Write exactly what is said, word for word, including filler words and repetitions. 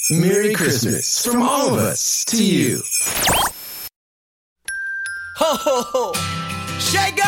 Merry Christmas from all of us to you. Ho, ho, ho. Shake